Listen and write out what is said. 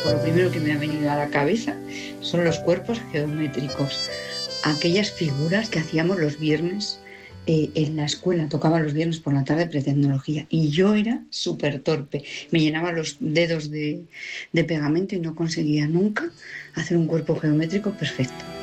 Por lo primero que me ha venido a la cabeza son los cuerpos geométricos, aquellas figuras que hacíamos los viernes en la escuela, tocaba los viernes por la tarde pretecnología y yo era súper torpe, me llenaba los dedos de pegamento y no conseguía nunca hacer un cuerpo geométrico perfecto.